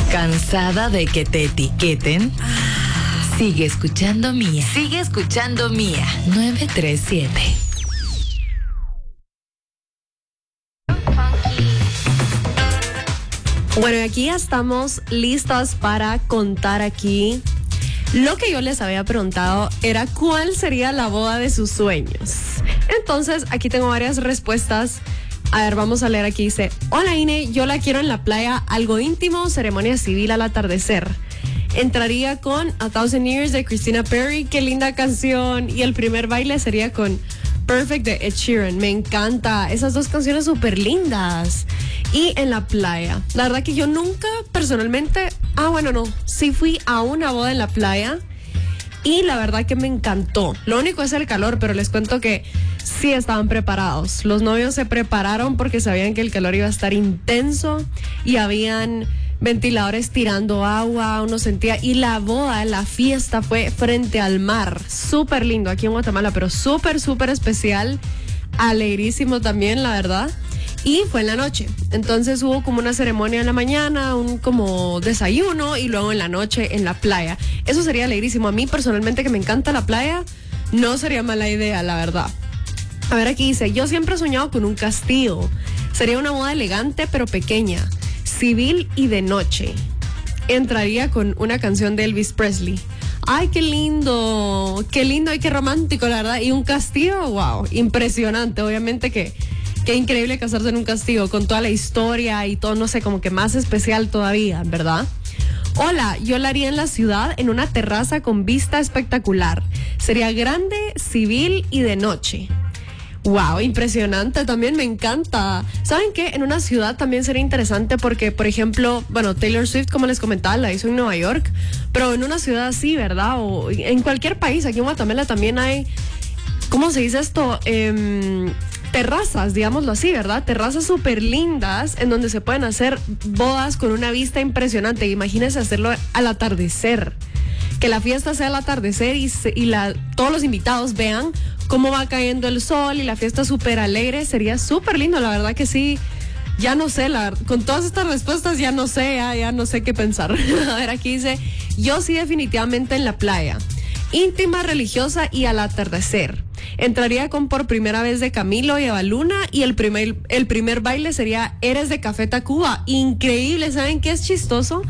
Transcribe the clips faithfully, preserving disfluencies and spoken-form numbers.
¿Cansada de que te etiqueten? Sigue escuchando Mía. Sigue escuchando Mía. nueve tres siete. Bueno, y aquí ya estamos listas para contar aquí. Lo que yo les había preguntado era cuál sería la boda de sus sueños. Entonces, aquí tengo varias respuestas. A ver, vamos a leer aquí. Dice, hola Ine, yo la quiero en la playa, algo íntimo, ceremonia civil al atardecer. Entraría con A Thousand Years de Christina Perri, qué linda canción. Y el primer baile sería con Perfect de Ed Sheeran. Me encanta, esas dos canciones súper lindas. Y en la playa, la verdad que yo nunca personalmente, ah bueno no, sí fui a una boda en la playa y la verdad que me encantó. Lo único es el calor, pero les cuento que sí estaban preparados. Los novios se prepararon porque sabían que el calor iba a estar intenso y habían ventiladores tirando agua, uno sentía, y la boda, la fiesta fue frente al mar, súper lindo aquí en Guatemala, pero súper, súper especial, alegrísimo también, la verdad. Y fue en la noche, entonces hubo como una ceremonia en la mañana, un como desayuno y luego en la noche en la playa. Eso sería alegrísimo. A mí personalmente, que me encanta la playa, no sería mala idea, la verdad. A ver, aquí dice, yo siempre he soñado con un castillo. Sería una boda elegante pero pequeña, civil y de noche. Entraría con una canción de Elvis Presley. Ay, qué lindo, qué lindo y qué romántico, la verdad. Y un castillo, wow, impresionante. Obviamente que qué increíble casarse en un castillo con toda la historia y todo, no sé, como que más especial todavía, ¿verdad? Hola, yo la haría en la ciudad, en una terraza con vista espectacular. Sería grande, civil y de noche. Wow, impresionante, también me encanta. ¿Saben qué? En una ciudad también sería interesante porque, por ejemplo, bueno, Taylor Swift, como les comentaba, la hizo en Nueva York, pero en una ciudad así, ¿verdad? O en cualquier país, aquí en Guatemala también hay, ¿cómo se dice esto? Eh, terrazas, digámoslo así, ¿verdad? Terrazas súper lindas en donde se pueden hacer bodas con una vista impresionante. Imagínense hacerlo al atardecer. Que la fiesta sea al atardecer y, se, y la, todos los invitados vean cómo va cayendo el sol y la fiesta súper alegre. Sería súper lindo, la verdad que sí. Ya no sé, la, con todas estas respuestas ya no sé, ya, ya no sé qué pensar. A ver, aquí dice, yo sí definitivamente en la playa. Íntima, religiosa y al atardecer. Entraría con Por Primera Vez de Camilo y Avaluna y el primer, el primer baile sería Eres de Café Tacuba. Increíble, ¿saben qué es chistoso?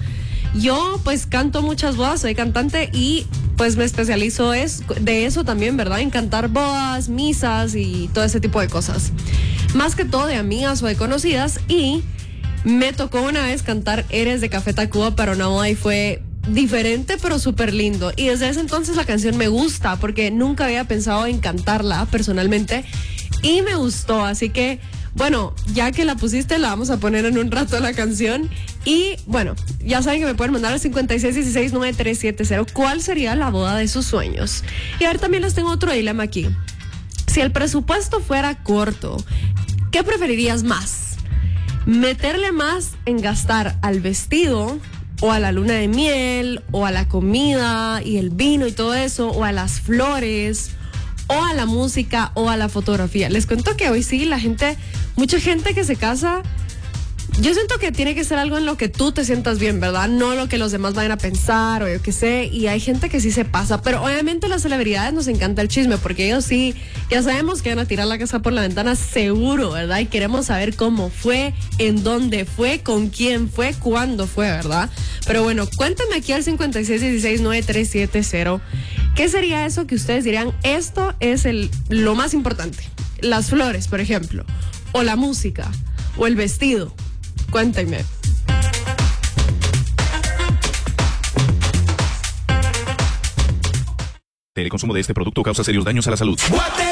Yo pues canto muchas bodas, soy cantante y pues me especializo es, de eso también, ¿verdad? En cantar bodas, misas y todo ese tipo de cosas. Más que todo de amigas o de conocidas, y me tocó una vez cantar Eres de Café Tacuba para una boda y fue diferente pero súper lindo. Y desde ese entonces la canción me gusta porque nunca había pensado en cantarla personalmente y me gustó, así que bueno, ya que la pusiste, la vamos a poner en un rato la canción. Y bueno, ya saben que me pueden mandar al cincuenta y seis dieciséis noventa y tres setenta cuál sería la boda de sus sueños. Y a ver, también les tengo otro dilema aquí. Si el presupuesto fuera corto, ¿qué preferirías más? ¿Meterle más en gastar al vestido o a la luna de miel o a la comida y el vino y todo eso, o a las flores o a la música o a la fotografía? Les cuento que hoy sí la gente, mucha gente que se casa, yo siento que tiene que ser algo en lo que tú te sientas bien, ¿verdad? No lo que los demás vayan a pensar o yo qué sé. Y hay gente que sí se pasa, pero obviamente las celebridades nos encanta el chisme porque ellos sí, ya sabemos que van a tirar la casa por la ventana seguro, ¿verdad? Y queremos saber cómo fue, en dónde fue, con quién fue, cuándo fue, ¿verdad? Pero bueno, cuéntame aquí al cincuenta y seis dieciséis noventa y tres setenta. ¿Qué sería eso que ustedes dirían? Esto es el, lo más importante. Las flores, por ejemplo, o la música, o el vestido. Cuéntenme. El consumo de este producto causa serios daños a la salud.